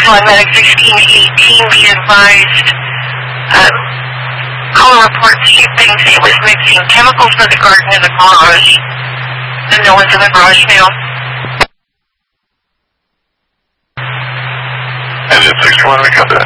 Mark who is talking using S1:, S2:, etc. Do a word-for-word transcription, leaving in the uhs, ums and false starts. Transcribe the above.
S1: on medic sixteen eighteen, be advised. Um, call report she thinks it was mixing chemicals for the garden in the garage. And no one's in the garage now.
S2: Engine sixty-one, we got that.